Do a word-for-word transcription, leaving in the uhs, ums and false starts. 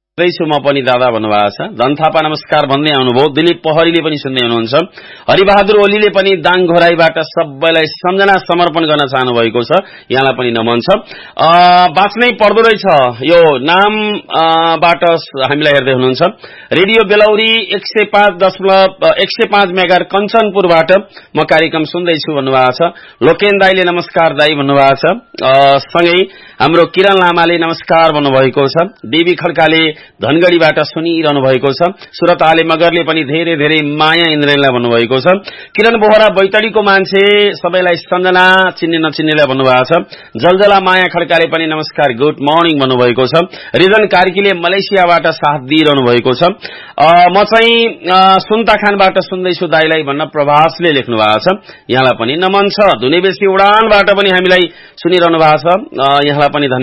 छु म पनि दादा भन्नुभएको छ। धन थापा नमस्कार भन्दै आउनुभयो। दिलीप पहरीले पनि सुन्दै हुनुहुन्छ। हरिबहादुर ओलीले पनि दाङ घोराईबाट सबैलाई सम्झना समर्पण गर्न चाहनु भएको छ। यहाँलाई पनि नमन छ। बाँच्नै पर्दो रहेछ यो नामबाट हामीलाई हेर्दै हुनुहुन्छ। रेडियो बेलौरी एक सय पाँच दशमलव एक सय पाँच मेगाहर्ज कञ्चनपुरबाट म कार्यक्रम सुन्दैछु भन्नुभएको छ। लोकेन दाईले नमस्कार दाई भन्नुभएको छ। सँगै हाम्रो किरण लामाले नमस्कार भन्नुभएको छ। देवी खड्काले धनगढीबाट सुनिरहनु भएको छ। सुरत आले मगरले पनि धेरै धेरै माया इन्द्रेणलाई भन्नुभएको छ। किरण बोहरा बैतडीको मान्छे सबैलाई सम्झना चिन्ने नचिन्नेलाई भन्नुभएको छ। जलजला माया खड्काले पनि नमस्कार गुड मर्निङ भन्नुभएको छ। रिजन कार्कीले मलेसियाबाट साथ दिइरहनु भएको छ। म चाहिँ सुन्ता खानबाट सुन्दैछु दाईलाई भन्न प्रभासले लेख्नु भएको छ। यहाँलाई पनि नमन छ। धुनेबेसी उडानबाट पनि हामीलाई सुनिरहनु भएको छ। यहाँलाई पनि